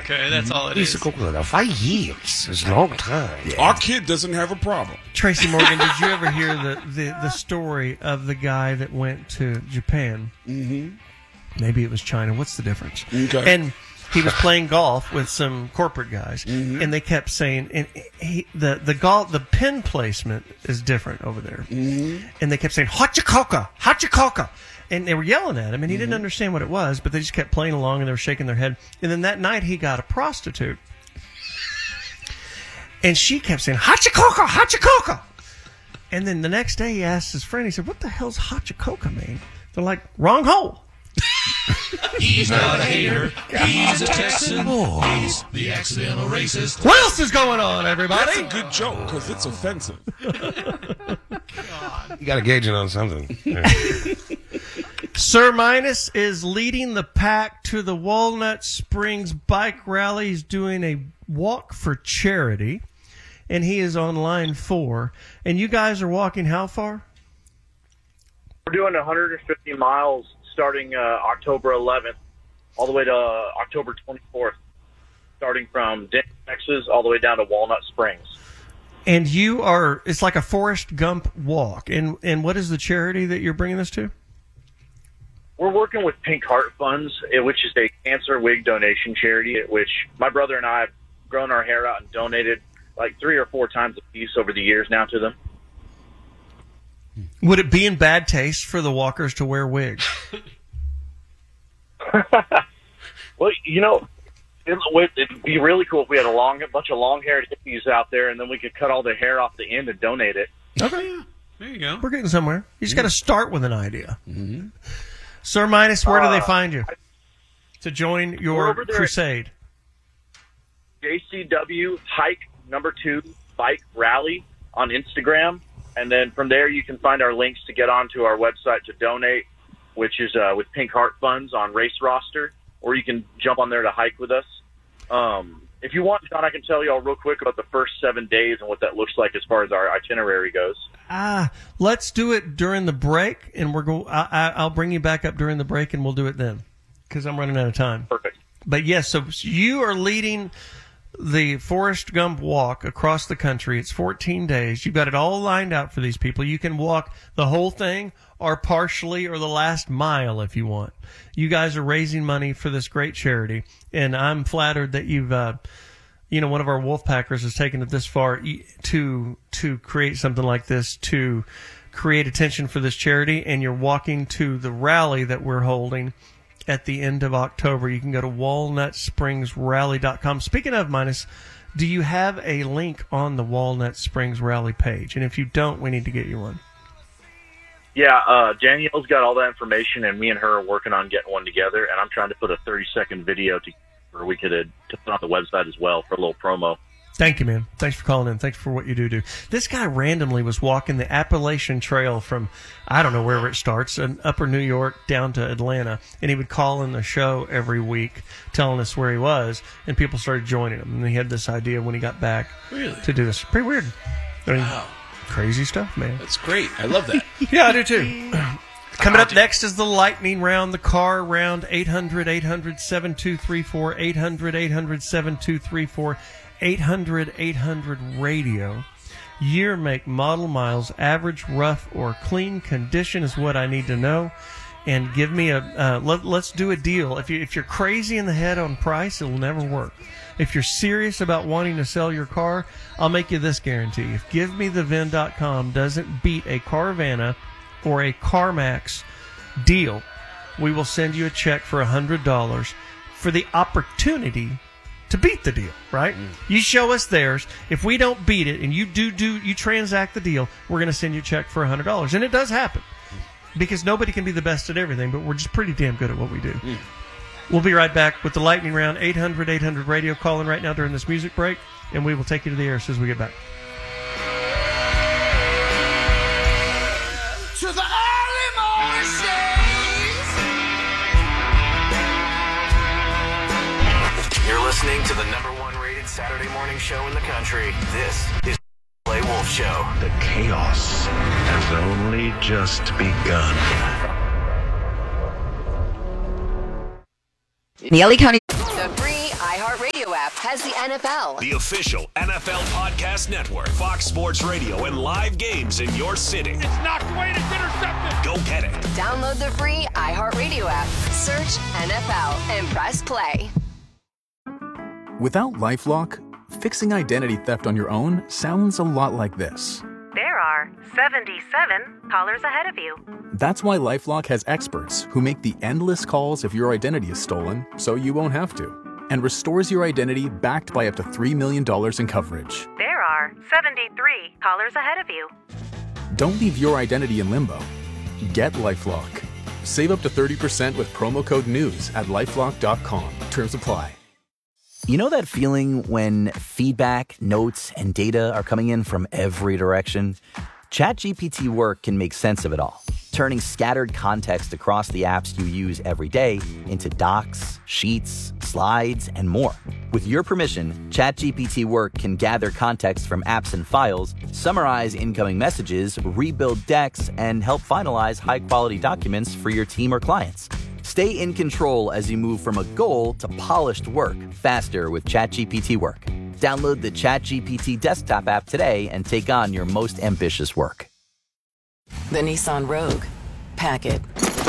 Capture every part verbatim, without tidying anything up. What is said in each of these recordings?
Okay, that's all it He's is. a five years. It's a long time. Yeah. Our kid doesn't have a problem. Tracy Morgan, did you ever hear the, the, the story of the guy that went to Japan? Mm-hmm. Maybe it was China. What's the difference? Okay. And he was playing golf with some corporate guys, mm-hmm. and they kept saying, and he, the the golf the pin placement is different over there, mm-hmm. and they kept saying Hachikoka, Hachikoka, and they were yelling at him, and he mm-hmm. didn't understand what it was, but they just kept playing along, and they were shaking their head. And then that night he got a prostitute, and she kept saying Hachikoka, Hachikoka, and then the next day he asked his friend, he said, "What the hell's Hachikoka mean?" They're like, "Wrong hole." He's not a hater. He's a Texan. He's the accidental racist. What else is going on, everybody? That's a good joke because it's offensive. You got to gauge it on something. Sir Minus is leading the pack to the Walnut Springs Bike Rally. He's doing a walk for charity, and he is on line four. And you guys are walking how far? We're doing one hundred fifty miles starting uh, October eleventh all the way to uh, October twenty-fourth, starting from Denton, Texas, all the way down to Walnut Springs. And you are, it's like a Forrest Gump walk. And and what is the charity that you're bringing this to? We're working with Pink Heart Funds, eh, which is a cancer wig donation charity, at which my brother and I have grown our hair out and donated like three or four times a piece over the years now to them. Would it be in bad taste for the walkers to wear wigs? Well, you know, it, it'd be really cool if we had a long, a bunch of long-haired hippies out there, and then we could cut all the hair off the end and donate it. Okay, yeah. There you go. We're getting somewhere. You just got to start with an idea. Mm-hmm. Sir Minus, where do they Uh, find you to join your over there. crusade? J C W Hike Number Two Bike Rally on Instagram. And then from there, you can find our links to get onto our website to donate, which is uh, with Pink Heart Funds on Race Roster, or you can jump on there to hike with us. Um, if you want, John, I can tell you all real quick about the first seven days and what that looks like as far as our itinerary goes. Ah, let's do it during the break, and we're go. I, I, I'll bring you back up during the break, and we'll do it then, because I'm running out of time. Perfect. But yes, so you are leading the Forrest Gump walk across the country. It's fourteen days. You've got it all lined out for these people. You can walk the whole thing or partially or the last mile if you want. You guys are raising money for this great charity, and I'm flattered that you've, uh, you know, one of our Wolfpackers has taken it this far to to create something like this, to create attention for this charity, and you're walking to the rally that we're holding at the end of October. You can go to walnut springs rally dot com. Speaking of, Minus, do you have a link on the Walnut Springs Rally page? And if you don't, we need to get you one. Yeah, uh, Danielle's got all that information, and me and her are working on getting one together, and I'm trying to put a thirty-second video together where we could uh, to put on the website as well for a little promo. Thank you, man. Thanks for calling in. Thanks for what you do do. This guy randomly was walking the Appalachian Trail from, I don't know wherever it starts, in upper New York down to Atlanta, and he would call in the show every week telling us where he was, and people started joining him. And he had this idea when he got back Really? to do this. Pretty weird. I mean, Wow. crazy stuff, man. That's great. I love that. Yeah, I do too. Coming up next is the lightning round, the car round. eight hundred, eight hundred, seven two three four, eight hundred, eight hundred, seven two three four, eight hundred, eight hundred radio. Year, make, model, miles, average, rough, or clean condition is what I need to know. And give me a, uh, let, let's do a deal. If, you, if you're crazy in the head on price, it will never work. If you're serious about wanting to sell your car, I'll make you this guarantee. If give me the V I N dot com doesn't beat a Carvana or a CarMax deal, we will send you a check for one hundred dollars for the opportunity to beat the deal, right? Mm. You show us theirs. If we don't beat it and you do do you transact the deal, we're going to send you a check for one hundred dollars. And it does happen because nobody can be the best at everything, but we're just pretty damn good at what we do. Mm. We'll be right back with the lightning round. eight hundred, eight hundred radio. Call in right now during this music break, and we will take you to the air as soon as we get back. To the early morning shades. You're listening to the number one rated Saturday morning show in the country. This is Play Wolf Show. The chaos has only just begun. The L A County. The free iHeartRadio iHeartRadio app has the N F L. The official N F L Podcast Network, Fox Sports Radio, and live games in your city. It's knocked away and it's intercepted. Go get it. Download the free iHeartRadio app. Search N F L and press play. Without LifeLock, fixing identity theft on your own sounds a lot like this. There are seventy-seven callers ahead of you. That's why LifeLock has experts who make the endless calls if your identity is stolen, so you won't have to, and restores your identity backed by up to three million dollars in coverage. There are seventy-three callers ahead of you. Don't leave your identity in limbo. Get LifeLock. Save up to thirty percent with promo code NEWS at lifelock dot com. Terms apply. You know that feeling when feedback, notes, and data are coming in from every direction? ChatGPT Work can make sense of it all, turning scattered context across the apps you use every day into docs, sheets, slides, and more. With your permission, ChatGPT Work can gather context from apps and files, summarize incoming messages, rebuild decks, and help finalize high-quality documents for your team or clients. Stay in control as you move from a goal to polished work faster with ChatGPT Work. Download the ChatGPT desktop app today and take on your most ambitious work. The Nissan Rogue. Pack it.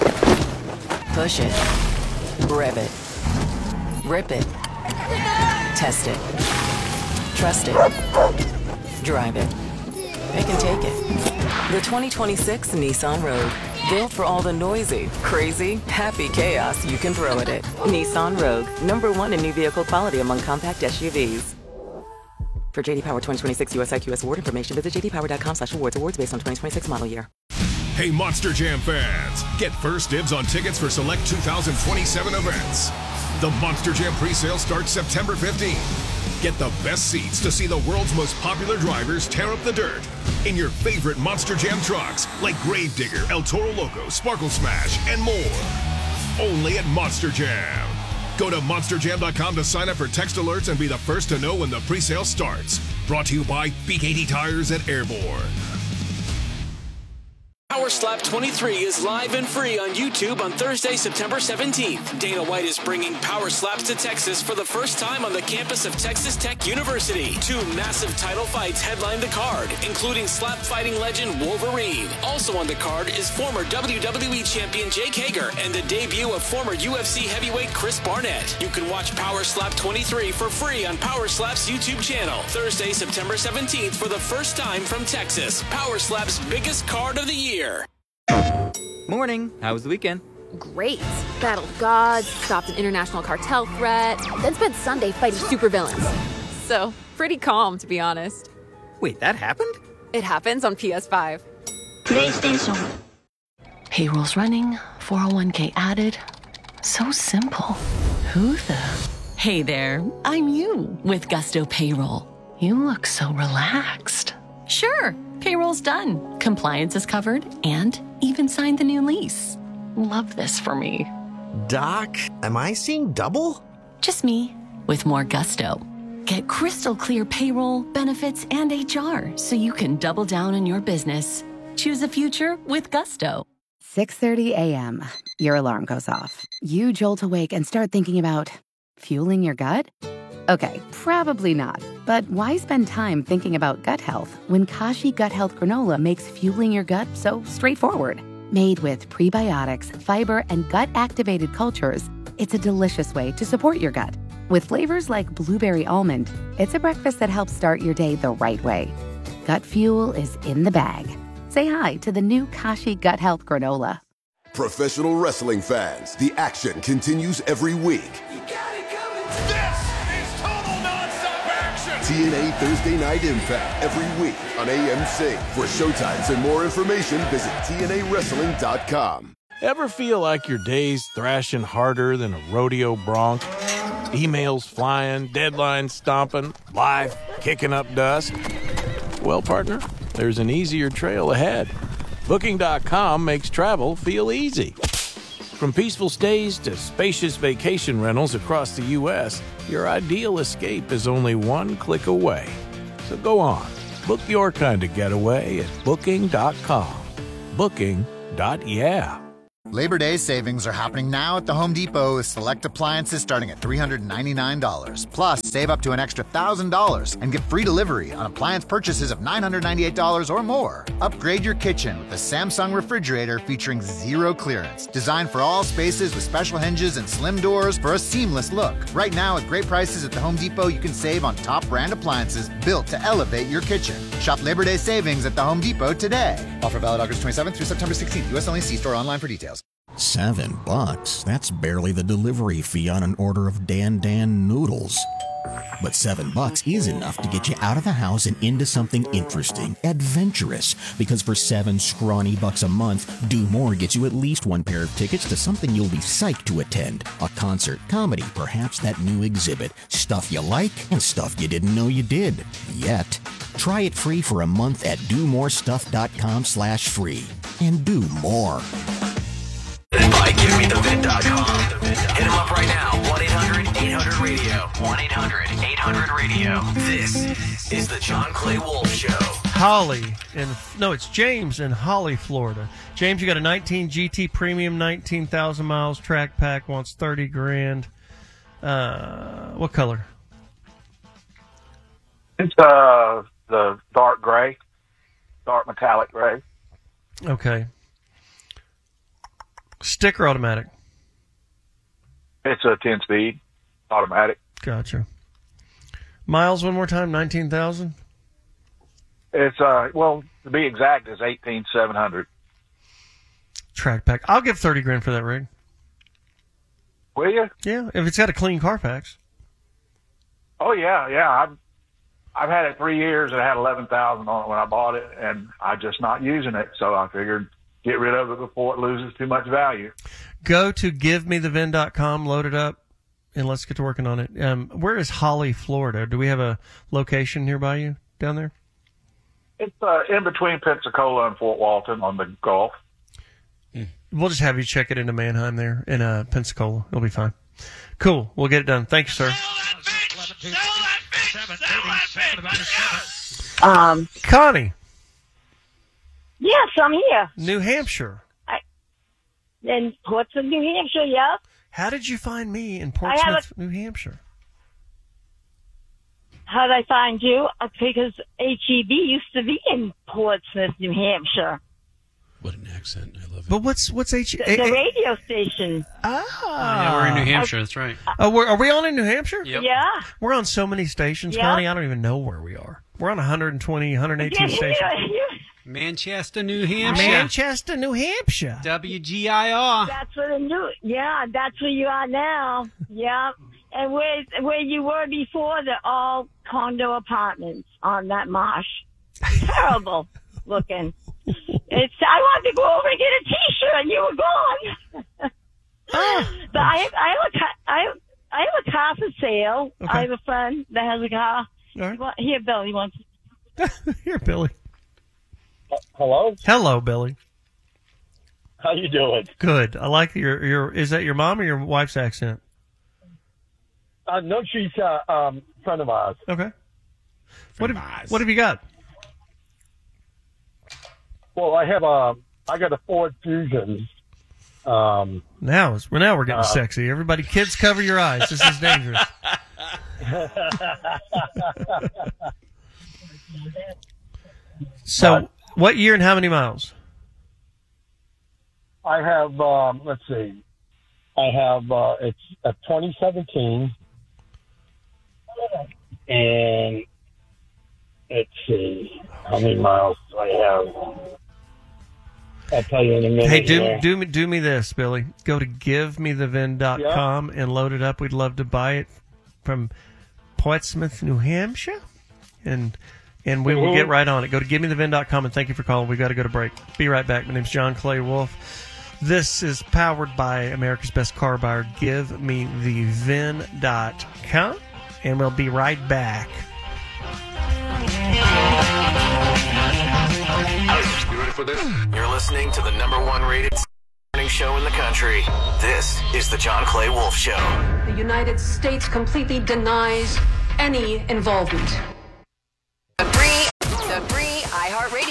Push it. Rev it. Rip it. Test it. Trust it. Drive it. It can take it. The twenty twenty-six Nissan Rogue. Built for all the noisy, crazy, happy chaos you can throw at it. Nissan Rogue. Number one in new vehicle quality among compact S U Vs. For J D Power twenty twenty-six U S I Q S award information, visit j d power dot com slash awards. Awards based on twenty twenty-six model year. Hey, Monster Jam fans! Get first dibs on tickets for select two thousand twenty-seven events. The Monster Jam pre-sale starts September fifteenth. Get the best seats to see the world's most popular drivers tear up the dirt in your favorite Monster Jam trucks like Gravedigger, El Toro Loco, Sparkle Smash, and more. Only at Monster Jam. Go to monster jam dot com to sign up for text alerts and be the first to know when the pre-sale starts. Brought to you by B K T Tires at Airborne. Power Slap twenty-three is live and free on YouTube on Thursday, September seventeenth. Dana White is bringing Power Slaps to Texas for the first time on the campus of Texas Tech University. Two massive title fights headline the card, including slap fighting legend Wolverine. Also on the card is former W W E champion Jake Hager and the debut of former U F C heavyweight Chris Barnett. You can watch Power Slap twenty-three for free on Power Slap's YouTube channel. Thursday, September seventeenth for the first time from Texas. Power Slap's biggest card of the year. Morning. How was the weekend? Great. Battled gods, stopped an international cartel threat, then spent Sunday fighting supervillains. So, pretty calm, to be honest. Wait, that happened? It happens on P S five. PlayStation. Payroll's running, four oh one k added. So simple. Who the? Hey there, I'm you with Gusto Payroll. You look so relaxed. Sure, payroll's done. Compliance is covered and even signed the new lease. Love this for me. Doc, am I seeing double? Just me, with more gusto. Get crystal clear payroll, benefits, and H R so you can double down on your business. Choose a future with Gusto. six thirty a.m. Your alarm goes off. You jolt awake and start thinking about fueling your gut? Okay, probably not. But why spend time thinking about gut health when Kashi Gut Health Granola makes fueling your gut so straightforward? Made with prebiotics, fiber, and gut-activated cultures, it's a delicious way to support your gut. With flavors like blueberry almond, it's a breakfast that helps start your day the right way. Gut fuel is in the bag. Say hi to the new Kashi Gut Health Granola. Professional wrestling fans, the action continues every week. T N A Thursday Night Impact every week on A M C. For showtimes and more information, visit T N A wrestling dot com. Ever feel like your day's thrashing harder than a rodeo bronc? Emails flying, deadlines stomping, life kicking up dust? Well, partner, there's an easier trail ahead. Booking dot com makes travel feel easy. From peaceful stays to spacious vacation rentals across the U S, your ideal escape is only one click away. So go on, book your kind of getaway at booking dot com. Booking dot yeah. Labor Day savings are happening now at the Home Depot with select appliances starting at three hundred ninety-nine dollars. Plus, save up to an extra one thousand dollars and get free delivery on appliance purchases of nine hundred ninety-eight dollars or more. Upgrade your kitchen with the Samsung refrigerator featuring zero clearance. Designed for all spaces with special hinges and slim doors for a seamless look. Right now, at great prices at the Home Depot, you can save on top brand appliances built to elevate your kitchen. Shop Labor Day savings at the Home Depot today. Offer valid August twenty-seventh through September sixteenth. U S only. See store online for details. Seven bucks? That's barely the delivery fee on an order of Dan Dan noodles. But seven bucks is enough to get you out of the house and into something interesting, adventurous. Because for seven scrawny bucks a month, Do More gets you at least one pair of tickets to something you'll be psyched to attend. A concert, comedy, perhaps that new exhibit. Stuff you like and stuff you didn't know you did. Yet. Try it free for a month at do more stuff dot com slash free. And do more. By give me the vin dot com. Hit him up right now. one eight hundred eight hundred radio. one eight hundred eight hundred radio. This is the John Clay Wolf Show. Holly in no, it's James in Holly, Florida. James, you got a nineteen G T Premium, nineteen thousand miles, track pack, wants thirty grand. Uh, what color? It's uh the dark gray, dark metallic gray. Okay. Stick or automatic? It's a ten speed automatic. Gotcha. Miles one more time, nineteen thousand? It's, uh, well, to be exact, it's eighteen seven hundred. Track pack. I'll give thirty grand for that rig. Will you? Yeah, if it's got a clean Carfax. Oh, yeah, yeah. I've, I've had it three years and I had eleven thousand on it when I bought it, and I'm just not using it, so I figured get rid of it before it loses too much value. Go to give me the vin dot com, load it up, and let's get to working on it. Um, where is Holly, Florida? Do we have a location nearby you down there? It's uh, in between Pensacola and Fort Walton on the Gulf. We'll just have you check it into Manheim there in uh, Pensacola. It'll be fine. Cool. We'll get it done. Thank you, sir. Um, Connie. Yes, I'm here. New Hampshire. I, in Portsmouth, New Hampshire, yeah. How did you find me in I have Portsmouth, New Hampshire? How did I find you? Uh, Because H E B used to be in Portsmouth, New Hampshire. What an accent. I love it. But what's what's H? The, the radio station. Ah, Oh, yeah, we're in New Hampshire. That's right. Oh, we're, are we on in New Hampshire? Yep. Yeah. We're on so many stations, Yep. Connie. I don't even know where we are. We're on one hundred twenty, one hundred eighteen Yeah, stations. you- you- Manchester, New Hampshire. Manchester, New Hampshire. W G I R. That's where the new. Yeah, that's where you are now. Yeah, and where where you were before, they're all condo apartments on that marsh. Terrible looking. It's. I wanted to go over and get a T-shirt, and you were gone. But I have, I have a car, I have, I have a car for sale. Okay. I have a friend that has a car. All right. Well, here, Billy wants. Here, Billy. Hello? Hello, Billy. How you doing? Good. I like your your. Is that your mom or your wife's accent? Uh, no, she's a uh, um, friend of ours. Okay. What have, what have you got? Well, I have a, I got a Ford Fusion. Um, Now, it's, well, now we're getting Uh, sexy. Everybody, kids, cover your eyes. This is dangerous. So, what year and how many miles? I have, um, let's see, I have, uh, it's a twenty seventeen, and let's see, how many miles do I have? I'll tell you in a minute. Hey, do here. do me do me this, Billy. Go to give me the vin dot com and load it up. We'd love to buy it from Portsmouth, New Hampshire, and and we will Mhm. get right on it. Go to give me the vin dot com and thank you for calling. We got to go to break. Be right back. My name's John Clay Wolf. This is powered by America's Best Car Buyer. give me the vin dot com, and we'll be right back. You ready for this? You're listening to the number one rated morning show in the country. This is the John Clay Wolf Show. The United States completely denies any involvement. The free, the free iHeartRadio app.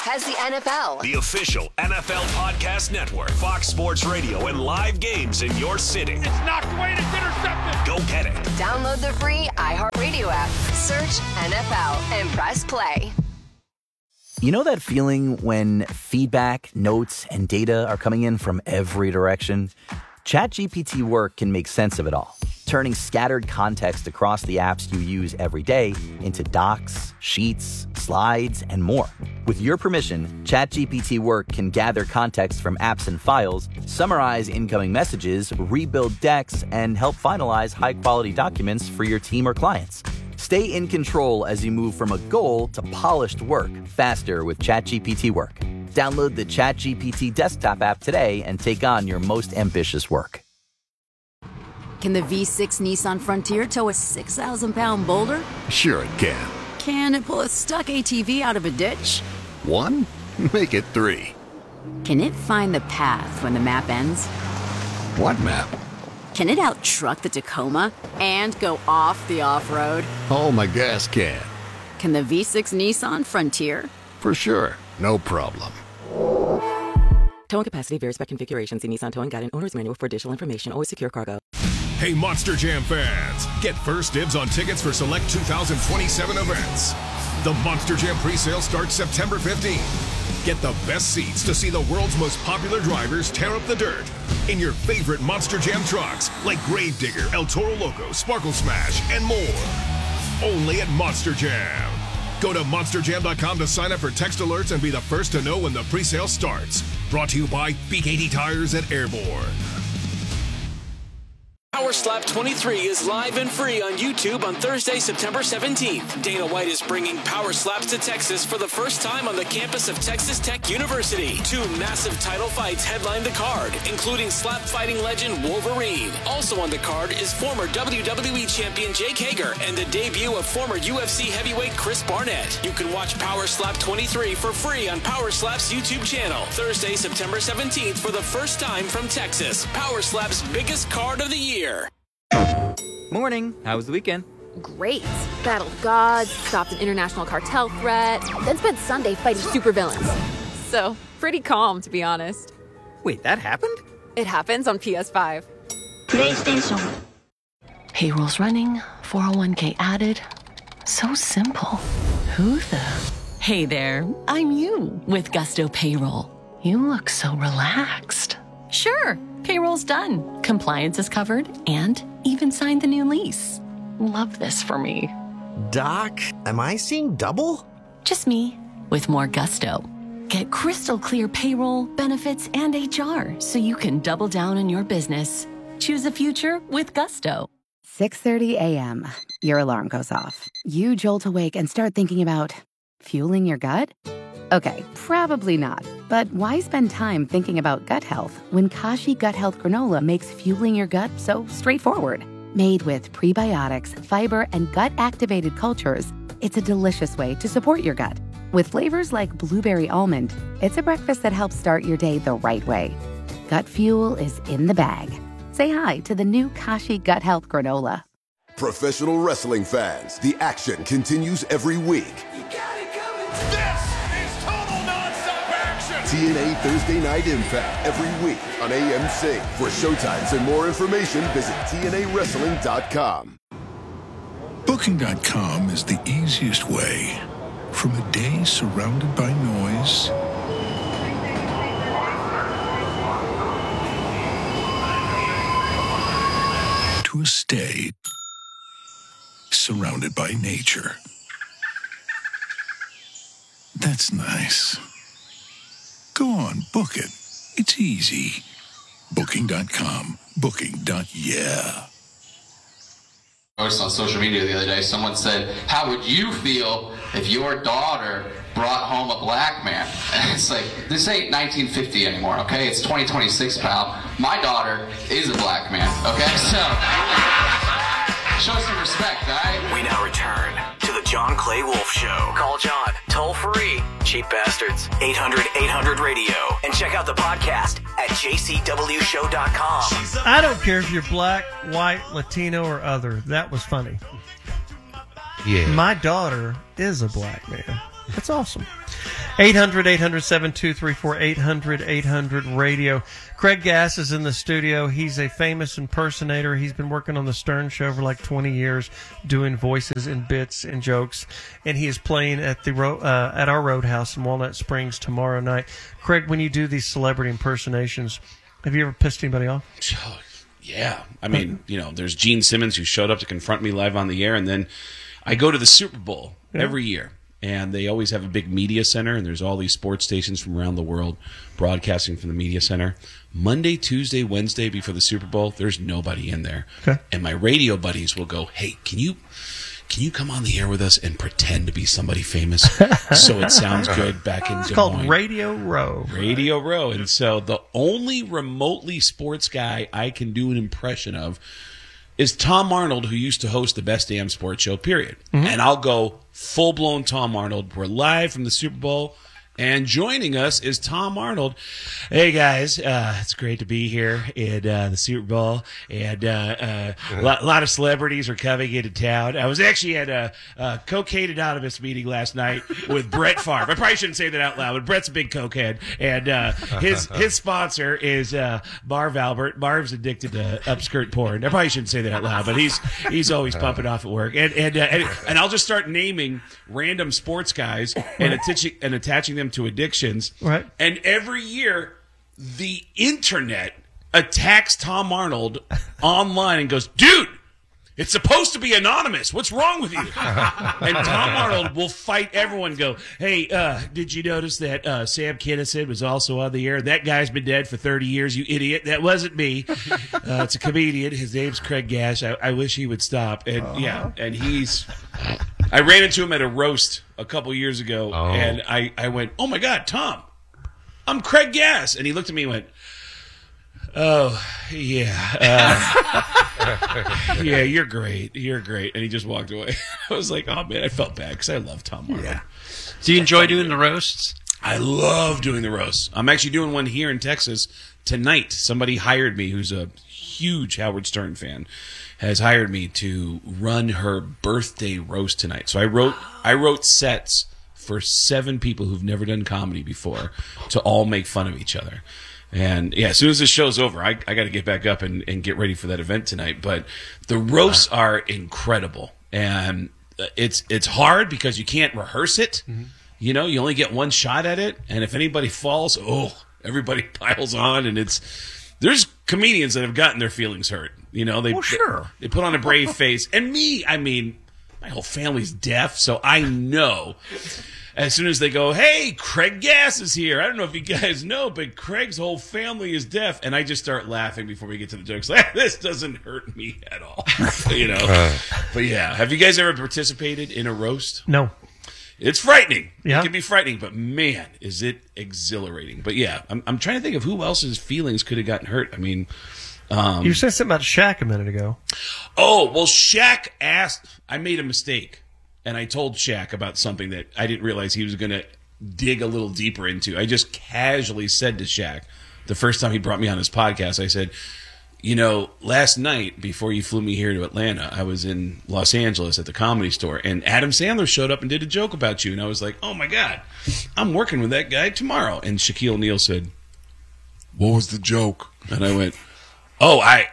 has the N F L. The official N F L Podcast Network, Fox Sports Radio, and live games in your city. It's knocked away and it's intercepted. Go get it. Download the free iHeartRadio app. Search N F L and press play. You know that feeling when feedback, notes, and data are coming in from every direction? ChatGPT Work can make sense of it all, turning scattered context across the apps you use every day into docs, sheets, slides, and more. With your permission, ChatGPT Work can gather context from apps and files, summarize incoming messages, rebuild decks, and help finalize high-quality documents for your team or clients. Stay in control as you move from a goal to polished work faster with ChatGPT Work. Download the ChatGPT desktop app today and take on your most ambitious work. Can the V six Nissan Frontier tow a six thousand pound boulder? Sure it can. Can it pull a stuck A T V out of a ditch? One? Make it three. Can it find the path when the map ends? What map? Can it out-truck the Tacoma and go off the off-road? Oh, my gas can. Can the V six Nissan Frontier? For sure. No problem. Towing capacity varies by configuration. See Nissan Towing Guide and Owner's Manual for additional information. Always secure cargo. Hey, Monster Jam fans. Get first dibs on tickets for select two thousand twenty-seven events. The Monster Jam presale starts September fifteenth. Get the best seats to see the world's most popular drivers tear up the dirt in your favorite Monster Jam trucks like Gravedigger, El Toro Loco, Sparkle Smash, and more. Only at Monster Jam. Go to monster jam dot com to sign up for text alerts and be the first to know when the presale starts. Brought to you by B K T Tires at Airborne. Power Slap twenty-three is live and free on YouTube on Thursday, September seventeenth. Dana White is bringing Power Slaps to Texas for the first time on the campus of Texas Tech University. Two massive title fights headline the card, including slap fighting legend Wolverine. Also on the card is former W W E champion Jake Hager and the debut of former U F C heavyweight Chris Barnett. You can watch Power Slap twenty-three for free on Power Slap's YouTube channel. Thursday, September seventeenth for the first time from Texas. Power Slap's biggest card of the year. Morning. How was the weekend? Great. Battled gods, stopped an international cartel threat, then spent Sunday fighting supervillains. So, pretty calm, to be honest. Wait, that happened? It happens on P S five. PlayStation. Payroll's running, four oh one k added. So simple. Who the? Hey there, I'm you with Gusto Payroll. You look so relaxed. Sure, payroll's done. Compliance is covered and even signed the new lease. Love this for me. Doc, am I seeing double? Just me with more gusto. Get crystal clear payroll, benefits, and H R so you can double down on your business. Choose a future with Gusto. six thirty a.m. Your alarm goes off. You jolt awake and start thinking about fueling your gut? Okay, probably not. But why spend time thinking about gut health when Kashi Gut Health Granola makes fueling your gut so straightforward? Made with prebiotics, fiber, and gut-activated cultures, it's a delicious way to support your gut. With flavors like blueberry almond, it's a breakfast that helps start your day the right way. Gut fuel is in the bag. Say hi to the new Kashi Gut Health Granola. Professional wrestling fans, the action continues every week. T N A Thursday Night Impact every week on A M C. For showtimes and more information, visit T N A wrestling dot com. Booking dot com is the easiest way from a day surrounded by noise to a stay surrounded by nature. That's nice. Go on, book it. It's easy. Booking dot com. Booking. Yeah. I was on social media the other day. Someone said, how would you feel if your daughter brought home a black man? And it's like, this ain't nineteen fifty anymore, okay? It's twenty twenty-six, pal. My daughter is a black man, okay? So, show some respect, all right? We now return to the John Clay Wolf Show. Call John, toll free, cheap bastards, eight hundred eight hundred radio. And check out the podcast at j c w show dot com. I don't care if you're black, white, Latino, or other. That was funny. Yeah. My daughter is a black man. That's awesome. eight hundred, eight hundred, seven two three four, eight hundred, eight hundred radio. Craig Gass is in the studio. He's a famous impersonator. He's been working on the Stern Show for like twenty years, doing voices and bits and jokes. And he is playing at the ro- uh, at our Roadhouse in Walnut Springs tomorrow night. Craig, when you do these celebrity impersonations, have you ever pissed anybody off? Yeah. I mean, you know, there's Gene Simmons who showed up to confront me live on the air, and then I go to the Super Bowl yeah. every year. And they always have a big media center, and there's all these sports stations from around the world broadcasting from the media center. Monday, Tuesday, Wednesday before the Super Bowl, there's nobody in there. Okay. And my radio buddies will go, hey, can you can you come on the air with us and pretend to be somebody famous so it sounds good back in Des Moines? It's called Radio Row. Radio Row. And so the only remotely sports guy I can do an impression of is Tom Arnold, who used to host the Best Damn Sports Show, period. Mm-hmm. And I'll go full-blown Tom Arnold. We're live from the Super Bowl, and joining us is Tom Arnold. Hey, guys. Uh, it's great to be here in uh, the Super Bowl, and uh, uh, a lot, lot of celebrities are coming into town. I was actually at a, a Cocaine Anonymous meeting last night with Brett Favre. I probably shouldn't say that out loud, but Brett's a big cokehead, and uh, his his sponsor is uh, Marv Albert. Marv's addicted to upskirt porn. I probably shouldn't say that out loud, but he's he's always pumping off at work. And and, uh, and and I'll just start naming random sports guys and attaching and attaching them to addictions. Right. And every year, the internet attacks Tom Arnold online and goes, dude, it's supposed to be anonymous. What's wrong with you? And Tom Arnold will fight everyone, go, hey, uh, did you notice that uh, Sam Kinison was also on the air? That guy's been dead for thirty years, you idiot. That wasn't me. Uh, it's a comedian. His name's Craig Gass. I, I wish he would stop. And uh-huh. yeah, and he's... I ran into him at a roast a couple years ago, oh. and I, I went, oh, my God, Tom, I'm Craig Gass. And he looked at me and went, oh, yeah. Uh, yeah, you're great. You're great. And he just walked away. I was like, oh, man, I felt bad because I love Tom Arnold. Yeah. Do you enjoy doing the roasts? I love doing the roasts. I'm actually doing one here in Texas tonight. Somebody hired me who's a huge Howard Stern fan. Has hired me to run her birthday roast tonight. So I wrote I wrote sets for seven people who've never done comedy before to all make fun of each other. And yeah, as soon as this show's over, I, I got to get back up and, and get ready for that event tonight. But the roasts are incredible. And it's it's hard because you can't rehearse it. Mm-hmm. You know, you only get one shot at it. And if anybody falls, oh, everybody piles on. And it's there's comedians that have gotten their feelings hurt. You know, they, well, sure. they, they put on a brave face. And me, I mean, my whole family's deaf, so I know as soon as they go, hey, Craig Gass is here. I don't know if you guys know, but Craig's whole family is deaf. And I just start laughing before we get to the jokes. Like, this doesn't hurt me at all. You know? Uh. But yeah, have you guys ever participated in a roast? No. It's frightening. Yeah. It can be frightening, but man, is it exhilarating. But yeah, I'm, I'm trying to think of who else's feelings could have gotten hurt. I mean... Um, you said something about Shaq a minute ago. Oh, well, Shaq asked, I made a mistake, and I told Shaq about something that I didn't realize he was going to dig a little deeper into. I just casually said to Shaq, the first time he brought me on his podcast, I said, you know, last night before you flew me here to Atlanta, I was in Los Angeles at the Comedy Store, and Adam Sandler showed up and did a joke about you, and I was like, oh, my God, I'm working with that guy tomorrow. And Shaquille O'Neal said, what was the joke? And I went... Oh, I,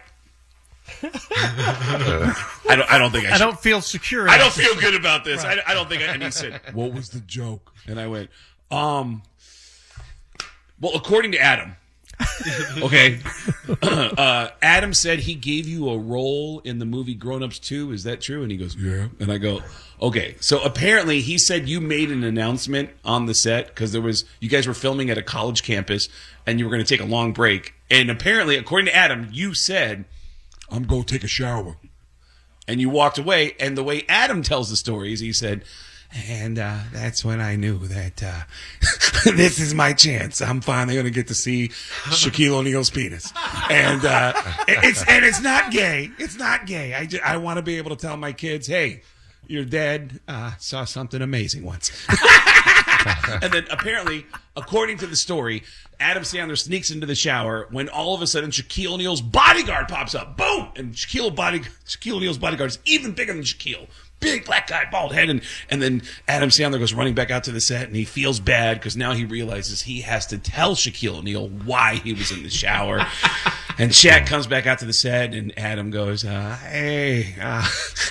I don't. I don't think I. Should. I don't feel secure. I don't feel good about this. Right. I, I don't think. I, and he said, "What was the joke?" And I went, "Um, well, according to Adam, okay, uh, Adam said he gave you a role in the movie Grown Ups two. Is that true?" And he goes, "Yeah." And I go, "Okay." So apparently, he said you made an announcement on the set because there was you guys were filming at a college campus and you were going to take a long break. And apparently, according to Adam, you said, I'm going to take a shower. And you walked away. And the way Adam tells the story is he said, and uh, that's when I knew that uh, this is my chance. I'm finally going to get to see Shaquille O'Neal's penis. And uh, it's and it's not gay. It's not gay. I, just, I want to be able to tell my kids, hey, your dad uh, saw something amazing once. And then apparently, according to the story, Adam Sandler sneaks into the shower when all of a sudden Shaquille O'Neal's bodyguard pops up. Boom! And Shaquille, body, Shaquille O'Neal's bodyguard is even bigger than Shaquille. big black guy, bald head. And, and then Adam Sandler goes running back out to the set, and he feels bad because now he realizes he has to tell Shaquille O'Neal why he was in the shower. And Shaq comes back out to the set, and Adam goes, uh, hey, uh,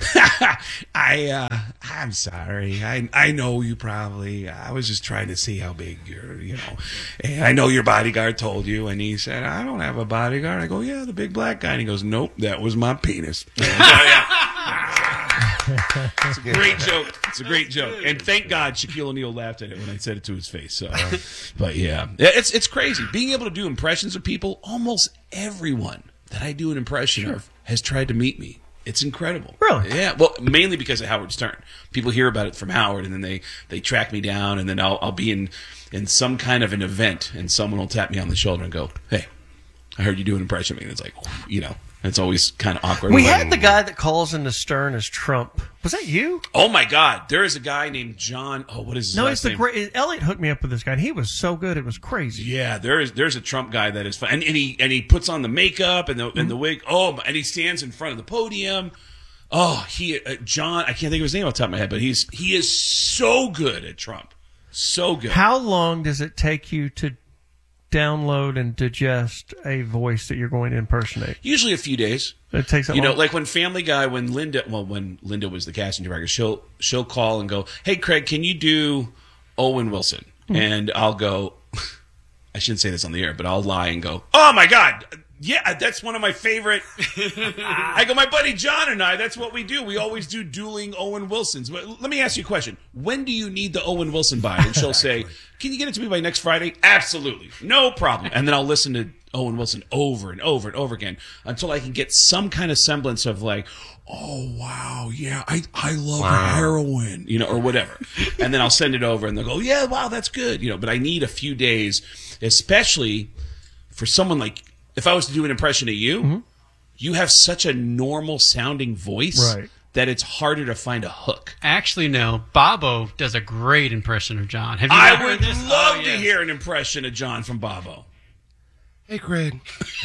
I, uh, I'm sorry. I, I know you probably, I was just trying to see how big you're, you know, and I know your bodyguard told you. And he said, I don't have a bodyguard. I go, yeah, the big black guy. And he goes, nope, that was my penis. Oh, yeah. It's a great joke. It's a great joke. And thank God Shaquille O'Neal laughed at it when I said it to his face. So, uh, but yeah, it's it's crazy. Being able to do impressions of people, almost everyone that I do an impression sure. of has tried to meet me. It's incredible. Really? Yeah. Well, mainly because of Howard Stern. People hear about it from Howard, and then they, they track me down, and then I'll I'll be in, in some kind of an event, and someone will tap me on the shoulder and go, hey, I heard you do an impression of me. And it's like, you know. It's always kind of awkward. We had the guy that calls into Stern as Trump. Was that you? Oh my God! There is a guy named John. Oh, what is his no, last it's the name? great. Elliot hooked me up with this guy, and he was so good. It was crazy. Yeah, there is. There's a Trump guy that is fun, and, and he and he puts on the makeup and the mm-hmm. and the wig. Oh, and he stands in front of the podium. Oh, he uh, John. I can't think of his name off the top of my head, but he's he is so good at Trump. So good. How long does it take you to download and digest a voice that you're going to impersonate? Usually a few days. It takes that you long? know, like when Family Guy, when Linda, well, when Linda was the casting director, she'll she'll call and go, "Hey, Craig, can you do Owen Wilson?" Mm-hmm. And I'll go, I shouldn't say this on the air, but I'll lie and go, "Oh my God, yeah, that's one of my favorite." I go, my buddy John and I, that's what we do. We always do dueling Owen Wilsons. But let me ask you a question: when do you need the Owen Wilson by? And she'll say, "Can you get it to me by next Friday?" Absolutely, no problem. And then I'll listen to Owen Wilson over and over and over again until I can get some kind of semblance of like, oh wow, yeah, I I love wow. heroin, you know, or whatever. And then I'll send it over, and they'll go, yeah, wow, that's good, you know. But I need a few days, especially for someone like, if I was to do an impression of you, mm-hmm. you have such a normal sounding voice. Right. That it's harder to find a hook. Actually, no. Bobo does a great impression of John. Have you I ever would heard this? love Oh, to yes. hear an impression of John from Bobo. Hey, Craig.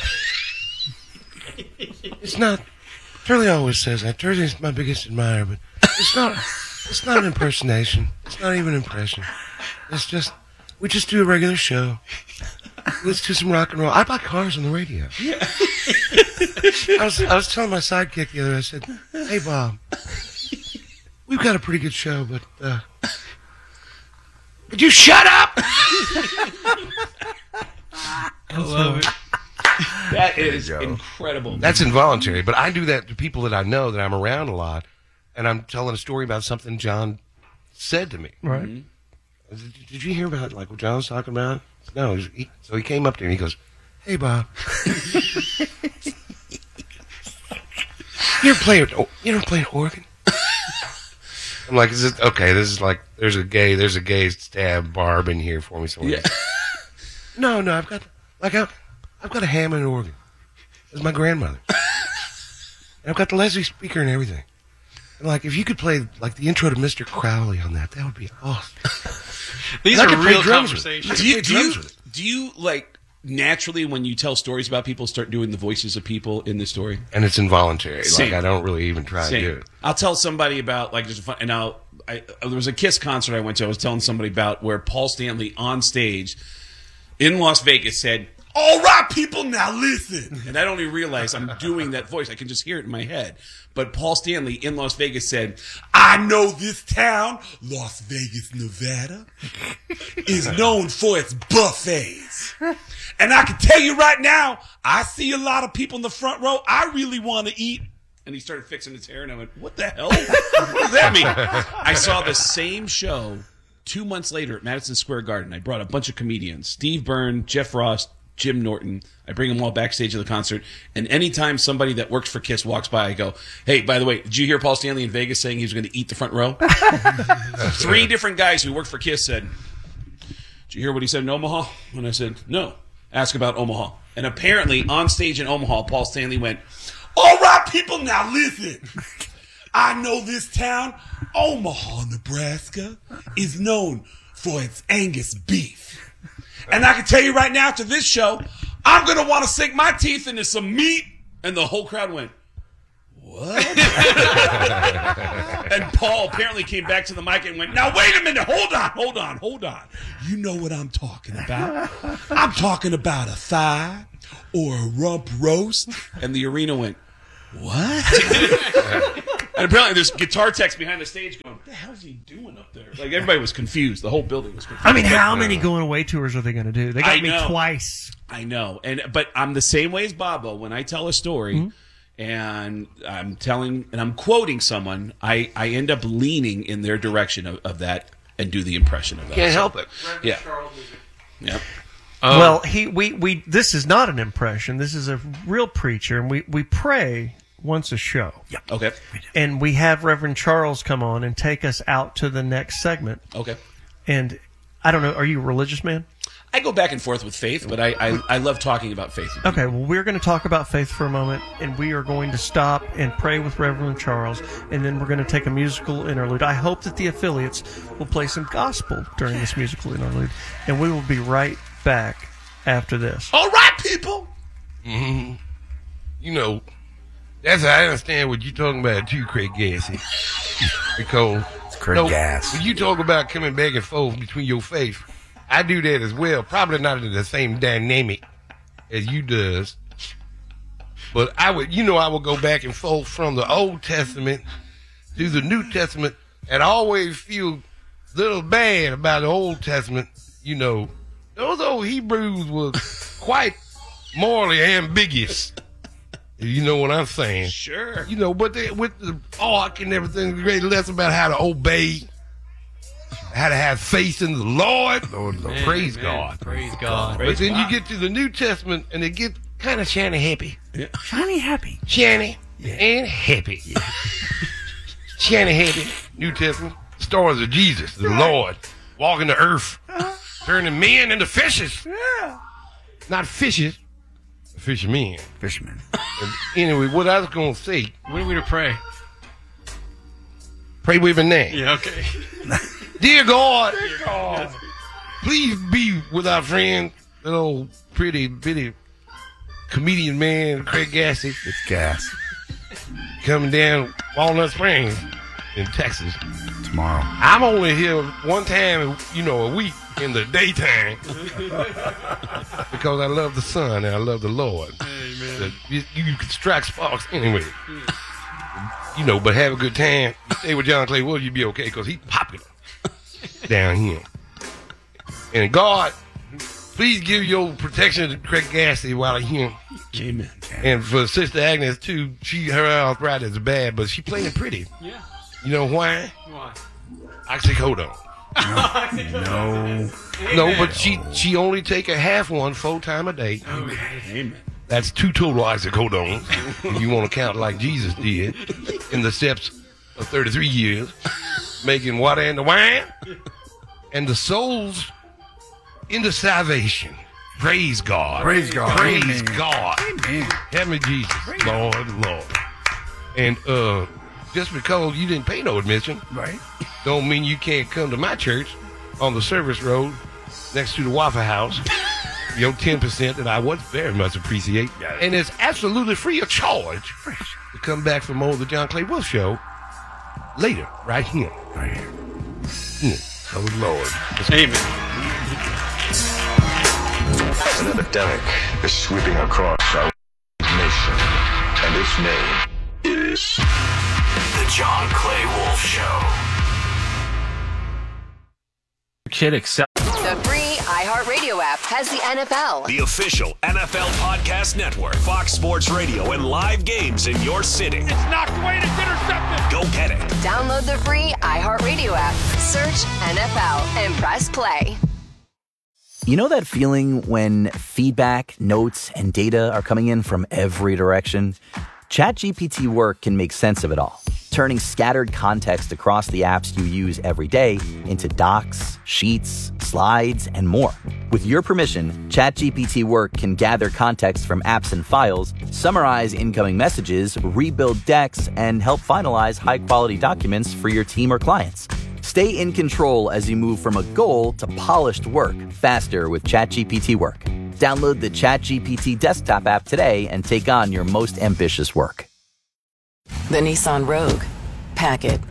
It's not. Turley always says that. Turley's my biggest admirer, but it's not. It's not an impersonation. It's not even an impression. It's just we just do a regular show. Let's do some rock and roll. I buy cars on the radio. Yeah. I was I was telling my sidekick the other day, I said, hey, Bob, we've got a pretty good show, but uh, could you shut up? I love it. That is incredible. That's involuntary, but I do that to people that I know that I'm around a lot, and I'm telling a story about something John said to me. Right. Mm-hmm. Did, did you hear about like what John was talking about? No. He, so he came up to me and he goes, hey, Bob. You ever play, you ever play organ? I'm like, is it okay? This is like, there's a gay, there's a gay stab barb in here for me somewhere. Yeah. no, no, I've got, like, I've, I've got a Hammond organ. It's my grandmother. And I've got the Leslie speaker and everything. And like, if you could play like the intro to Mister Crowley on that, that would be awesome. These and are real conversations. Do you, do you, do you like? Naturally, when you tell stories about people, start doing the voices of people in the story, and it's involuntary. Same. Like I don't really even try Same. to do it. I'll tell somebody about like there's a fun, and I'll I, there was a Kiss concert I went to. I was telling somebody about where Paul Stanley on stage in Las Vegas said, "All right, people, now listen," and I don't even realize I'm doing that voice. I can just hear it in my head. But Paul Stanley in Las Vegas said, "I know this town, Las Vegas, Nevada, is known for its buffets. And I can tell you right now, I see a lot of people in the front row. I really want to eat." And he started fixing his hair, and I went, "What the hell? What does that mean?" I saw the same show two months later at Madison Square Garden. I brought a bunch of comedians, Steve Byrne, Jeff Ross, Jim Norton. I bring them all backstage at the concert. And anytime somebody that works for Kiss walks by, I go, "Hey, by the way, did you hear Paul Stanley in Vegas saying he was going to eat the front row?" Three different guys who worked for Kiss said, "Did you hear what he said in Omaha?" And I said, "No. Ask about Omaha." And apparently, on stage in Omaha, Paul Stanley went, "All right, people, now listen. I know this town, Omaha, Nebraska, is known for its Angus beef. And I can tell you right now, after this show, I'm going to want to sink my teeth into some meat." And the whole crowd went, "Wow." what? And Paul apparently came back to the mic and went, now wait a minute, hold on, hold on, hold on. You know what I'm talking about? I'm talking about a thigh or a rump roast. And the arena went, what? And apparently there's guitar techs behind the stage going, what the hell is he doing up there? Like, everybody was confused. The whole building was confused. I mean, how many going away tours are they going to do? They got I me know. twice. I know. and But I'm the same way as Bobo. When I tell a story Mm-hmm. and I'm telling, and I'm quoting someone, I, I end up leaning in their direction of, of that and do the impression of that. Can't So, help it. Yeah. Yep. Well, he we, we this is not an impression. This is a real preacher, and we, we pray once a show. Yeah. Okay. And we have Reverend Charles come on and take us out to the next segment. Okay. And I don't know, are you a religious man? I go back and forth with faith, but I, I, I love talking about faith. Okay, well, we're going to talk about faith for a moment, and we are going to stop and pray with Reverend Charles, and then we're going to take a musical interlude. I hope that the affiliates will play some gospel during this musical interlude, and we will be right back after this. All right, people! Mm-hmm. You know, that's how I understand what you're talking about too, Craig Gassy. Because It's Craig no, Gass. when you talk about coming back and forth between your faith, I do that as well. Probably not in the same dynamic as you does. But I would, you know, I would go back and forth from the Old Testament to the New Testament, and I always feel a little bad about the Old Testament. You know, those old Hebrews were quite morally ambiguous. You know what I'm saying? Sure. You know, but they, with the ark and everything, great lesson about how to obey, how to have faith in the Lord. Lord, Lord. Man, Praise man. God. Praise God. But then you get to the New Testament, and it get kind of shiny happy. Yeah. Shiny happy. Shiny and happy. Shiny happy. New Testament. Stories of Jesus, the Lord, walking the earth, turning men into fishes. Yeah. Not fishes, fishermen. Fisherman. And anyway, what I was going to say, When are we to pray? pray with me now. Yeah, okay. Dear God, Dear God, please be with our friend, that old pretty, bitty comedian man, Craig Gassy. It's gas. Coming down Walnut Springs in Texas. Tomorrow. I'm only here one time, you know, a week in the daytime because I love the sun and I love the Lord. Amen. You, you can strike sparks anyway. You know, but have a good time. You stay with John Clay Wood, you'll be okay because he's popular down here. And God, please give your protection to Craig Gassy while I'm here. Amen. And for Sister Agnes, too, she her arthritis is bad, but she playing pretty. Yeah. You know why? Why? Oxycodone. No. No, but she she only take a half one full time a day. Okay. Amen. That's two total oxycodones. If you want to count like Jesus did in the steps of thirty-three years, making water and the wine and the souls into salvation. Praise God. Praise God. Praise Amen. God. Amen. Help me, Jesus. Lord, Lord. And uh, just because you didn't pay no admission, Right. don't mean you can't come to my church on the service road next to the Waffle House. Your ten percent that I would very much appreciate. And it's absolutely free of charge to come back for more of the John Clay Wolf Show later, right here. Right here. Hmm. Oh, Lord. Amen. An epidemic is sweeping across our nation, and its name is The John Clay Wolf Show. Kid accept. The free iHeartRadio app has the N F L. The official N F L Podcast Network, Fox Sports Radio, and live games in your city. It's knocked away and it's intercepted. Go get it. Download the free iHeartRadio app, search N F L, and press play. You know that feeling when feedback, notes, and data are coming in from every direction? ChatGPT Work can make sense of it all, turning scattered context across the apps you use every day into docs, sheets, slides, and more. With your permission, ChatGPT Work can gather context from apps and files, summarize incoming messages, rebuild decks, and help finalize high-quality documents for your team or clients. Stay in control as you move from a goal to polished work faster with ChatGPT Work. Download the ChatGPT desktop app today and take on your most ambitious work. The Nissan Rogue. Pack it.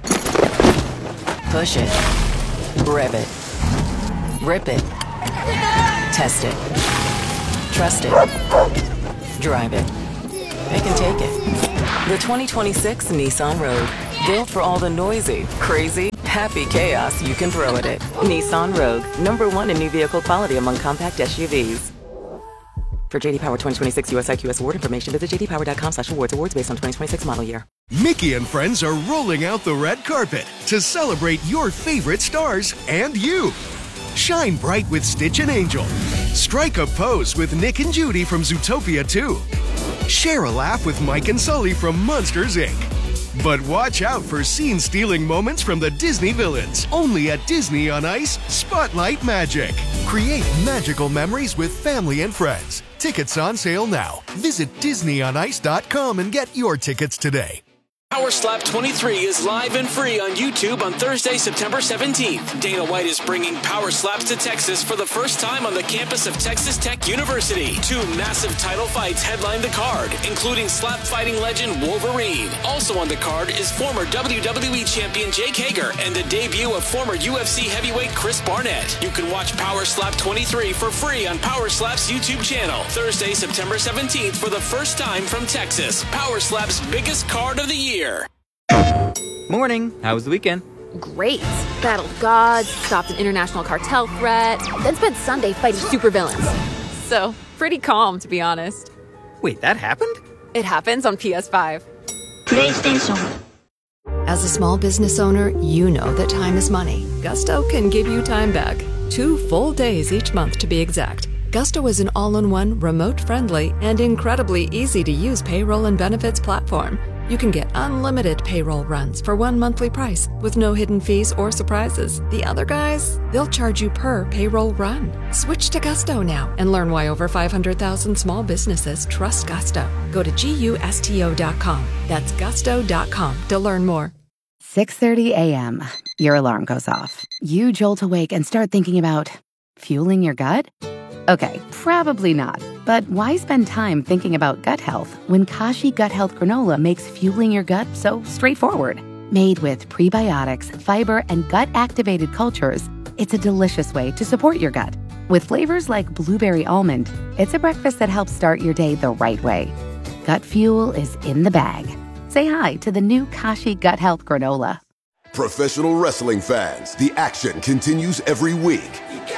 Push it. Rev it. Rip it. Test it. Trust it. Drive it. They can take it. The twenty twenty-six Nissan Rogue. Built for all the noisy, crazy, happy chaos you can throw at it. Nissan Rogue. Number one in new vehicle quality among compact S U Vs. For J D Power twenty twenty-six U S I Q S award information, visit j d power dot com slash awards. Awards based on twenty twenty-six model year. Mickey and friends are rolling out the red carpet to celebrate your favorite stars and you. Shine bright with Stitch and Angel. Strike a pose with Nick and Judy from Zootopia two. Share a laugh with Mike and Sully from Monsters, Incorporated. But watch out for scene-stealing moments from the Disney villains. Only at Disney on Ice Spotlight Magic. Create magical memories with family and friends. Tickets on sale now. Visit disney on ice dot com and get your tickets today. Power Slap twenty-three is live and free on YouTube on Thursday, September seventeenth. Dana White is bringing Power Slaps to Texas for the first time on the campus of Texas Tech University. Two massive title fights headline the card, including slap fighting legend Wolverine. Also on the card is former W W E champion Jake Hager and the debut of former U F C heavyweight Chris Barnett. You can watch Power Slap twenty-three for free on Power Slap's YouTube channel. Thursday, September seventeenth for the first time from Texas. Power Slap's biggest card of the year. Morning. How was the weekend? Great. Battled gods, stopped an international cartel threat, then spent Sunday fighting supervillains. So, pretty calm, to be honest. Wait, that happened? It happens on P S five. PlayStation. As a small business owner, you know that time is money. Gusto can give you time back. Two full days each month, to be exact. Gusto is an all-in-one, remote-friendly, and incredibly easy-to-use payroll and benefits platform. You can get unlimited payroll runs for one monthly price with no hidden fees or surprises. The other guys, they'll charge you per payroll run. Switch to Gusto now and learn why over five hundred thousand small businesses trust Gusto. Go to gusto dot com. That's gusto dot com to learn more. six thirty a.m. Your alarm goes off. You jolt awake and start thinking about fueling your gut? Okay, probably not. But why spend time thinking about gut health when Kashi Gut Health Granola makes fueling your gut so straightforward? Made with prebiotics, fiber, and gut-activated cultures, it's a delicious way to support your gut. With flavors like blueberry almond, it's a breakfast that helps start your day the right way. Gut fuel is in the bag. Say hi to the new Kashi Gut Health Granola. Professional wrestling fans, the action continues every week.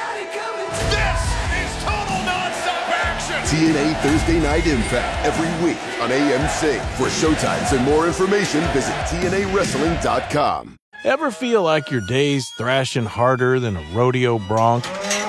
T N A Thursday Night Impact every week on A M C. For showtimes and more information, visit T N A wrestling dot com. Ever feel like your day's thrashing harder than a rodeo bronc?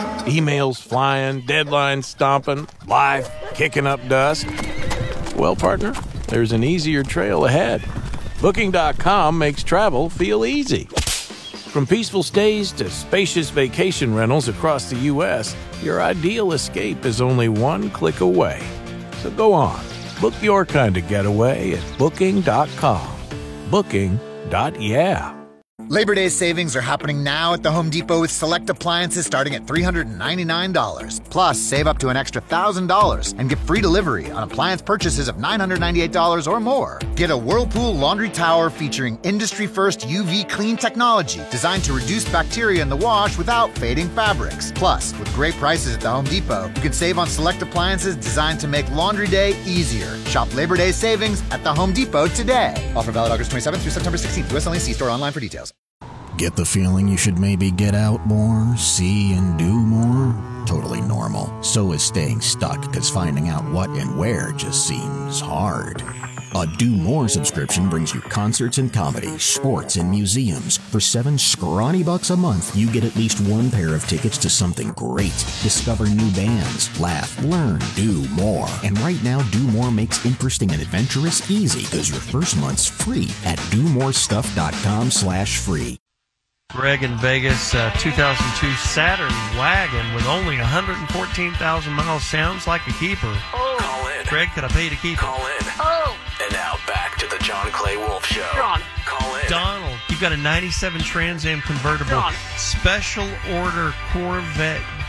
Emails flying, deadlines stomping, life kicking up dust? Well, partner, there's an easier trail ahead. Booking dot com makes travel feel easy. From peaceful stays to spacious vacation rentals across the U S, your ideal escape is only one click away. So go on, book your kind of getaway at booking dot com. Booking dot yeah. Labor Day savings are happening now at the Home Depot with select appliances starting at three hundred ninety-nine dollars. Plus, save up to an extra one thousand dollars and get free delivery on appliance purchases of nine hundred ninety-eight dollars or more. Get a Whirlpool laundry tower featuring industry-first U V clean technology designed to reduce bacteria in the wash without fading fabrics. Plus, with great prices at the Home Depot, you can save on select appliances designed to make laundry day easier. Shop Labor Day savings at the Home Depot today. Offer valid August twenty-seventh through September sixteenth. U S only. See store online for details. Get the feeling you should maybe get out more, see and do more? Totally normal. So is staying stuck, because finding out what and where just seems hard. A Do More subscription brings you concerts and comedy, sports and museums. For seven scrawny bucks a month, you get at least one pair of tickets to something great. Discover new bands, laugh, learn, do more. And right now, Do More makes interesting and adventurous easy, because your first month's free at do more stuff dot com slash free. Greg in Vegas, uh, two thousand two Saturn wagon with only one hundred fourteen thousand miles. Sounds like a keeper. Oh. Call in. Greg, could I pay to keep Call it? in. Oh. And now back to the John Clay Wolf Show. John. Call in. Donald, you've got a ninety-seven Trans Am convertible. John. Special order Corvette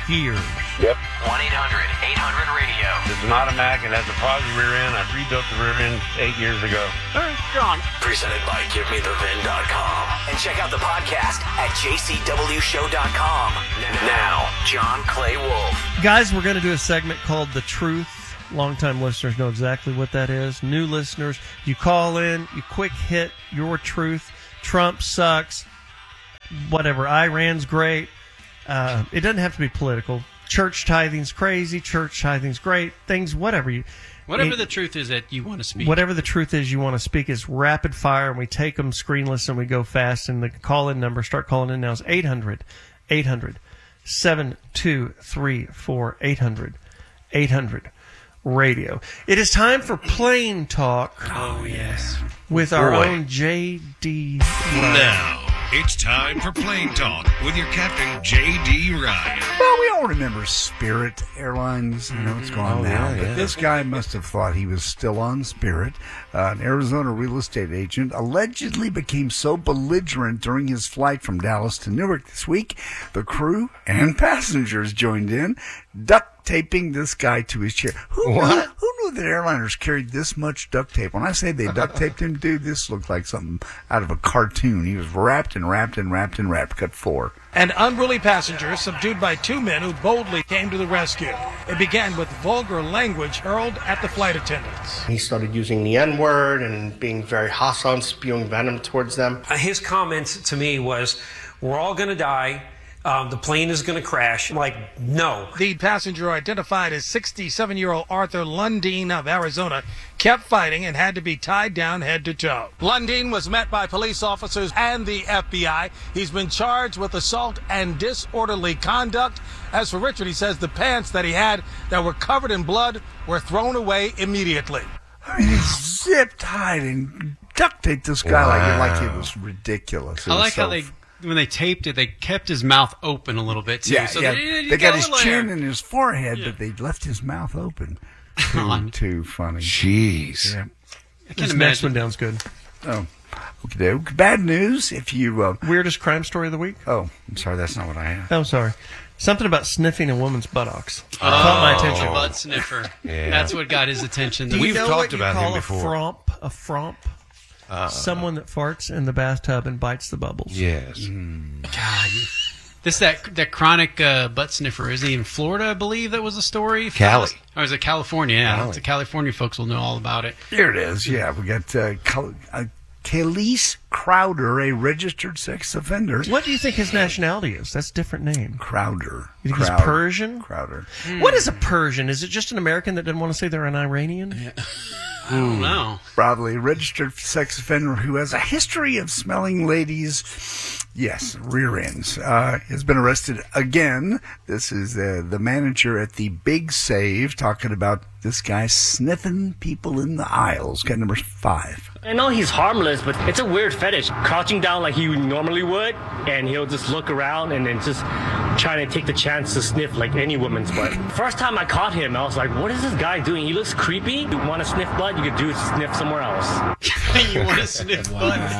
years. Yep. one eight hundred eight hundred radio. It's an automatic and has a positive rear end. I rebuilt the rear end eight years ago. John. Presented by Give Me The Vin dot com. And check out the podcast at J C W show dot com. Now, John Clay Wolf. Guys, we're going to do a segment called The Truth. Longtime listeners know exactly what that is. New listeners, you call in, you quick hit your truth. Trump sucks. Whatever. Iran's great. Uh, it doesn't have to be political. Church tithing's crazy. Church tithing's great. Things, whatever you... Whatever it, the truth is that you want to speak. Whatever the truth is you want to speak is rapid fire, and we take them screenless and we go fast. And the call-in number, start calling in now, is eight hundred eight hundred seven two three four eight hundred eight hundred radio. It is time for Plain Talk. Oh, yes. With our Boy. own J D Now, it's time for Plain Talk with your captain, J D Ryan. Well, we all remember Spirit Airlines. I know it's gone Oh, now. yeah, but yeah. this guy must have thought he was still on Spirit. Uh, an Arizona real estate agent allegedly became so belligerent during his flight from Dallas to Newark this week, the crew and passengers joined in, duct taping this guy to his chair. Who What? Knew, who knew that airliners carried this much duct tape? When I say they duct taped him, dude, this looked like something out of a cartoon. He was wrapped and wrapped and wrapped and wrapped. Cut four. An unruly passenger subdued by two men who boldly came to the rescue. It began with vulgar language hurled at the flight attendants. He started using the N-word and being very hostile and spewing venom towards them. Uh, His comment to me was, we're all going to die. Um, the plane is going to crash. I'm like, no. The passenger, identified as sixty-seven-year-old Arthur Lundeen of Arizona, kept fighting and had to be tied down head to toe. Lundeen was met by police officers and the F B I. He's been charged with assault and disorderly conduct. As for Richard, he says the pants that he had that were covered in blood were thrown away immediately. I mean, he zip tied and duct taped this guy like, like it was ridiculous. It I was like so how they, when they taped it, they kept his mouth open a little bit, too. Yeah, so yeah. They, They got his a layer. chin and his forehead, Yeah. but they left his mouth open. On. Too, too funny. Jeez. Yeah. I This can next imagine. one down's good. Oh, okay. Bad news. If you uh, Weirdest crime story of the week? Oh, I'm sorry. That's not what I have. Oh, sorry. Something about sniffing a woman's buttocks. Caught my attention. Oh, butt sniffer. Yeah. That's what got his attention. Do you We've know talked what you about call him before. A fromp? A fromp? Uh, Someone that farts in the bathtub and bites the bubbles. Yes. God. This that that chronic uh, butt sniffer. Is he in Florida, I believe that was the story? Cali. Or is it California? Yeah, Cali. the California folks will know all about it. Here it is. Yeah, we got uh, Cal- uh, Khalees Crowder, a registered sex offender. What do you think his nationality is? That's a different name. Crowder. You think he's Crowder. Persian? Crowder. What is a Persian? Is it just an American that doesn't want to say they're an Iranian? I don't know. Probably a registered sex offender who has a history of smelling ladies. Yes, rear ends. Uh, has been arrested again. This is uh, the manager at the Big Save talking about this guy sniffing people in the aisles. Guy number five. I know he's harmless, but it's a weird fetish. Crouching down like he normally would, and he'll just look around and then just trying to take the chance to sniff like any woman's butt. First time I caught him, I was like, what is this guy doing? He looks creepy. You want to sniff blood? You could do is sniff somewhere else. You want to sniff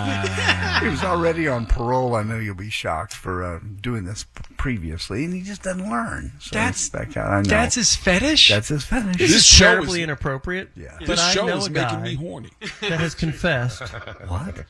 blood? He was already on parole. I know you'll be shocked for uh, doing this p- previously, and he just doesn't learn. So That's- that guy, I know. That's his fetish? That's his fetish. This, This is show terribly is- inappropriate. Yeah. But This I show know is a making guy me horny. that has confessed What?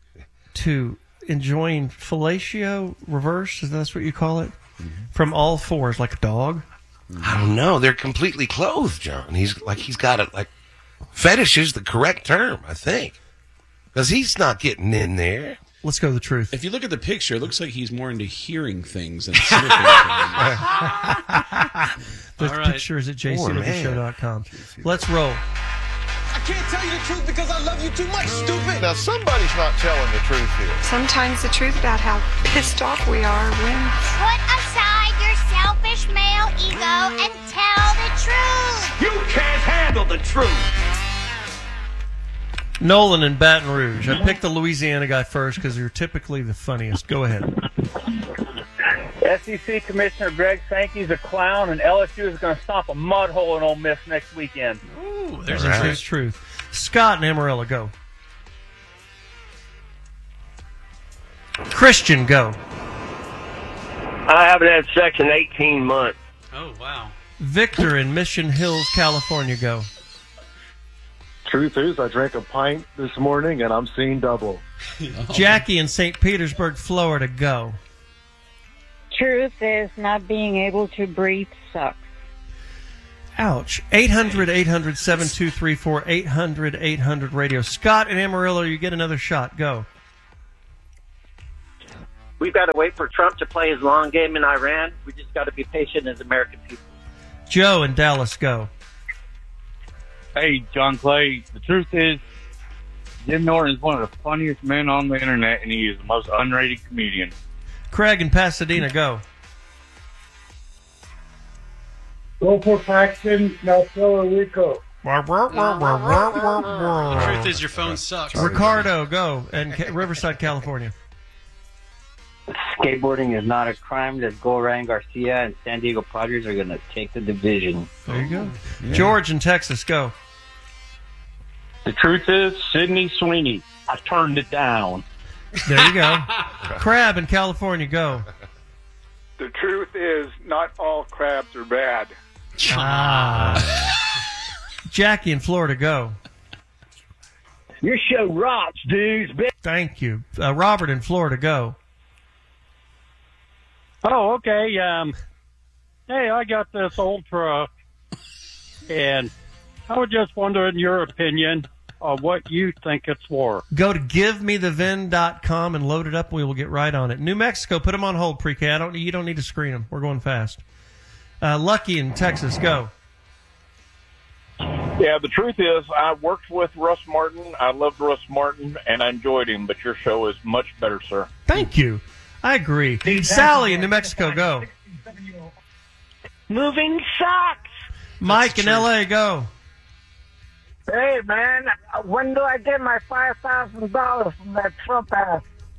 to enjoying fellatio reverse. Is that what you call it? From all fours, like a dog. I don't know. They're completely clothed, John. He's like he's got it. Like fetish is the correct term, I think, because he's not getting in there. Let's go to the truth. If you look at the picture, it looks like he's more into hearing things than sniffing things. The All right. picture is at j c Poor w show man. dot com. Let's roll. I can't tell you the truth because I love you too much, stupid. Now, somebody's not telling the truth here. Sometimes the truth about how pissed off we are wins. Put aside your selfish male ego and tell the truth. You can't handle the truth. Nolan in Baton Rouge. I picked the Louisiana guy first because you're typically the funniest. Go ahead. S E C Commissioner Greg Sankey's a clown, and L S U is going to stomp a mud hole in Ole Miss next weekend. Ooh, there's There's a his truth. Scott in Amarillo, go. Christian, go. I haven't had sex in eighteen months. Oh, wow. Victor in Mission Hills, California, go. Truth is, I drank a pint this morning and I'm seeing double. Jackie in Saint Petersburg, Florida, go. Truth is, not being able to breathe sucks. Ouch. eight hundred, eight hundred, seven two three four, eight hundred, eight hundred radio. Scott in Amarillo, you get another shot. Go. We've got to wait for Trump to play his long game in Iran. We just got to be patient as American people. Joe in Dallas, go. Hey, John Clay, the truth is, Jim Norton is one of the funniest men on the internet, and he is the most underrated comedian. Craig in Pasadena, go. Go for Paxton, now Puerto Rico. The truth is, your phone sucks. Ricardo, go. And Ca- Riverside, California. Skateboarding is not a crime. That Goran Garcia and San Diego Padres are going to take the division. There you go. Yeah. George in Texas, go. The truth is, Sydney Sweeney, I turned it down. There you go. Crab in California, go. The truth is, not all crabs are bad. Ah. Jackie in Florida, go. Your show rocks, dudes. Thank you. Uh, Robert in Florida, go. Oh, okay. Um, hey, I got this old truck, and I was just wondering your opinion of what you think it's worth. Go to give me the vin dot com and load it up. We will get right on it. New Mexico, put them on hold, pre-K. I don't, you don't need to screen them. We're going fast. Uh, Lucky in Texas, go. Yeah, the truth is, I worked with Russ Martin. I loved Russ Martin, and I enjoyed him, but your show is much better, sir. Thank you. I agree. Sally in New Mexico, go. Moving sucks. Mike in L A, go. Hey, man, when do I get my five thousand dollars from that Trump ass?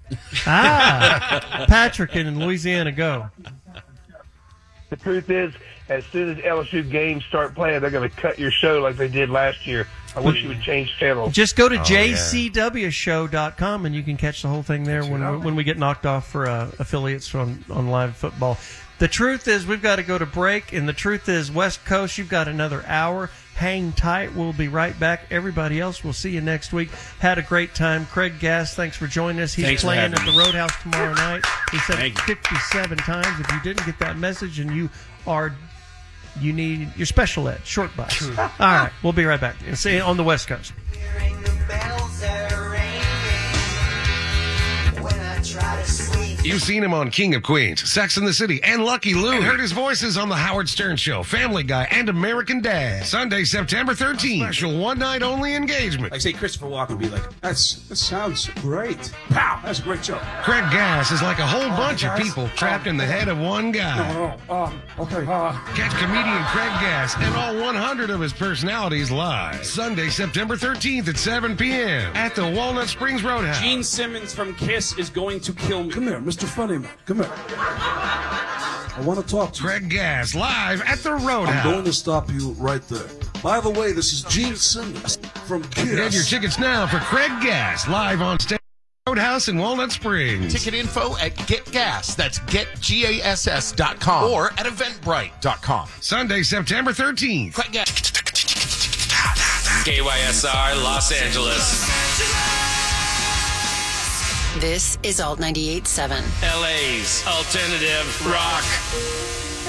Ah, Patrick in Louisiana, go. The truth is, as soon as L S U games start playing, they're going to cut your show like they did last year. I wish you would change channels. Just go to oh, j c w show dot com and you can catch the whole thing there when we, when we get knocked off for uh, affiliates on, on live football. The truth is, we've got to go to break, and the truth is, West Coast, you've got another hour. Hang tight. We'll be right back. Everybody else, we'll see you next week. Had a great time. Craig Gass, thanks for joining us. He's Thanks playing at me. the Roadhouse tomorrow night. He said Thank it fifty-seven times. If you didn't get that message and you are, you need your special ed, short bus. All right, we'll be right back. And see you on the West Coast. You've seen him on King of Queens, Sex and the City, and Lucky Lou. And heard his voices on The Howard Stern Show, Family Guy, and American Dad. Sunday, September thirteenth. Special one-night-only engagement. Like, say, Christopher Walken would be like, That's, that sounds great. Pow, that's a great joke. Craig Gass is like a whole All bunch right, of guys. people trapped in the head of one guy. No, no, um, okay. Uh, Catch comedian Craig Gass and all one hundred of his personalities live. Sunday, September thirteenth at seven p.m. at the Walnut Springs Roadhouse. Gene Simmons from Kiss is going to kill me. Come here, Mister Funnyman. Come here. I want to talk to you. Craig Gass live at the Roadhouse. I'm going to stop you right there. By the way, this is Gene Simmons from Kiss. Get your tickets now for Craig Gass live on stage. Roadhouse in Walnut Springs. Ticket info at Get Gas. That's get gass dot com or at eventbrite dot com. Sunday, September thirteenth. Craig Gass. K Y S R Los Angeles. This is Alt ninety-eight point seven. L A's alternative rock.